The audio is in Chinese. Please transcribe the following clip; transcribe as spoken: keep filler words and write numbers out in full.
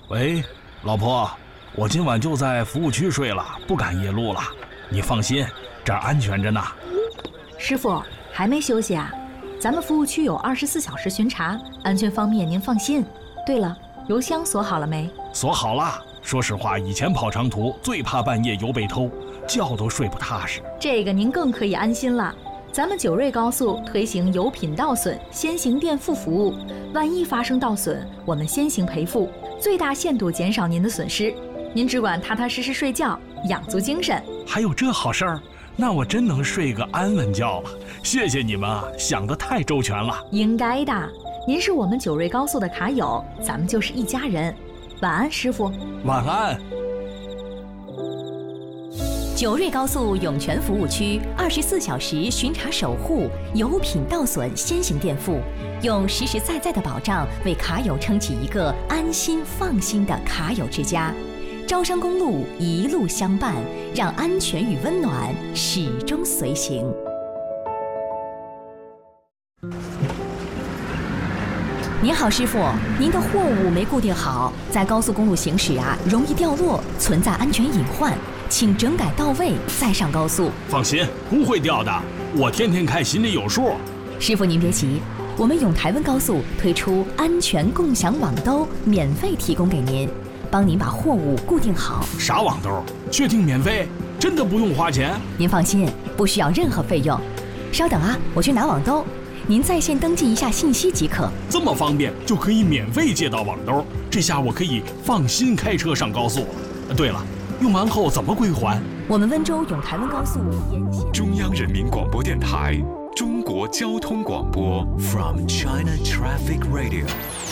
喂，老婆，我今晚就在服务区睡了，不赶夜路了。你放心，这儿安全着呢。 师傅还没休息啊？咱们服务区有二十四小时巡查，安全方面您放心。对了，油箱锁好了没？ 锁好了。说实话，以前跑长途最怕半夜油被偷，觉都睡不踏实。 这个您更可以安心了。咱们九瑞高速推行油品盗损先行垫付服务，万一发生盗损，我们先行赔付，最大限度减少您的损失。您只管踏踏实实睡觉，养足精神。 还有这好事儿？那我真能睡个安稳觉了。谢谢你们啊，想得太周全了。 应该的，您是我们九瑞高速的卡友，咱们就是一家人。晚安，师傅。 晚安。 九瑞高速涌泉服务区二十四小时巡查守护，油品盗损先行垫付，用实实在在的保障为卡友撑起一个安心放心的卡友之家。招商公路一路相伴，让安全与温暖始终随行。您好，师傅，您的货物没固定好，在高速公路行驶啊，容易掉落，存在安全隐患，请整改到位再上高速。 放心，不会掉的，我天天开，心里有数。 师傅您别急，我们永台温高速推出安全共享网兜，免费提供给您，帮您把货物固定好。 啥网兜？确定免费？真的不用花钱？ 您放心，不需要任何费用。稍等啊，我去拿网兜。您在线登记一下信息即可。 这么方便，就可以免费借到网兜，这下我可以放心开车上高速。对了，用完后怎么归还？ 我们温州永台温高速沿线。 中央人民广播电台，中国交通广播 From China Traffic Radio。